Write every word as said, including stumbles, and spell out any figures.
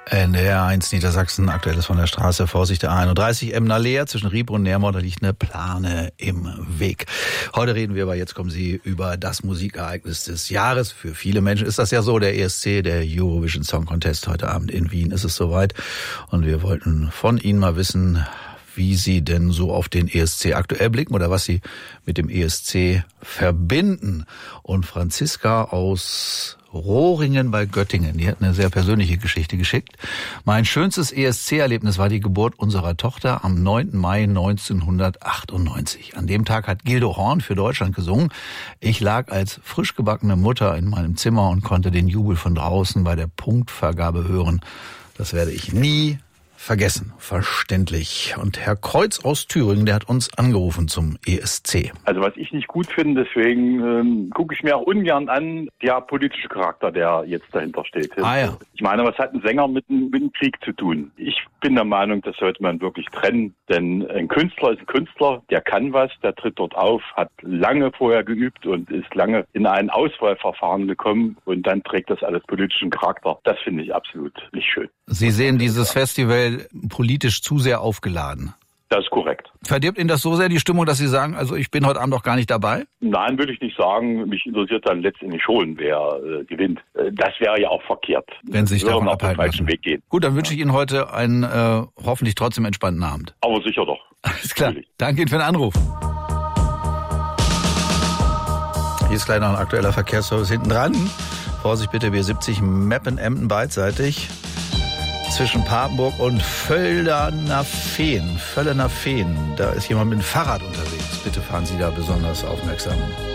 N D R eins Niedersachsen, aktuelles von der Straße, Vorsicht der A einunddreißig, Emner-Leer, zwischen Rieb und Nermor, da liegt eine Plane im Weg. Heute reden wir aber, jetzt kommen Sie, über das Musikereignis des Jahres. Für viele Menschen ist das ja so, der E S C, der Eurovision Song Contest. Heute Abend in Wien ist es soweit. Und wir wollten von Ihnen mal wissen, wie Sie denn so auf den E S C aktuell blicken oder was Sie mit dem E S C verbinden. Und Franziska aus Rohringen bei Göttingen, die hat eine sehr persönliche Geschichte geschickt. Mein schönstes E S C-Erlebnis war die Geburt unserer Tochter am neunten Mai neunzehnhundertachtundneunzig. An dem Tag hat Gildo Horn für Deutschland gesungen. Ich lag als frisch gebackene Mutter in meinem Zimmer und konnte den Jubel von draußen bei der Punktvergabe hören. Das werde ich nie vergessen, verständlich. Und Herr Kreuz aus Thüringen, der hat uns angerufen zum E S C. Also was ich nicht gut finde, deswegen ähm, gucke ich mir auch ungern an, der politische Charakter, der jetzt dahinter steht. Ah, ja. Ich meine, was hat ein Sänger mit, mit dem Krieg zu tun? Ich bin der Meinung, das sollte man wirklich trennen, denn ein Künstler ist ein Künstler, der kann was, der tritt dort auf, hat lange vorher geübt und ist lange in ein Auswahlverfahren gekommen und dann trägt das alles politischen Charakter. Das finde ich absolut nicht schön. Sie sehen dieses Festival politisch zu sehr aufgeladen. Das ist korrekt. Verdirbt Ihnen das so sehr die Stimmung, dass Sie sagen, also ich bin heute Abend doch gar nicht dabei? Nein, würde ich nicht sagen. Mich interessiert dann letztendlich schon, wer äh, gewinnt. Äh, das wäre ja auch verkehrt. Wenn Sie sich davon abhalten lassen. Weg gehen. Gut, dann wünsche ich Ihnen heute einen äh, hoffentlich trotzdem entspannten Abend. Aber sicher doch. Alles klar. Natürlich. Danke Ihnen für den Anruf. Hier ist gleich noch ein aktueller Verkehrsservice hinten dran. Vorsicht bitte, B siebzig Meppen-Emden beidseitig. Zwischen Papenburg und Völlener Fehn. Völlener Fehn. Da ist jemand mit dem Fahrrad unterwegs. Bitte fahren Sie da besonders aufmerksam.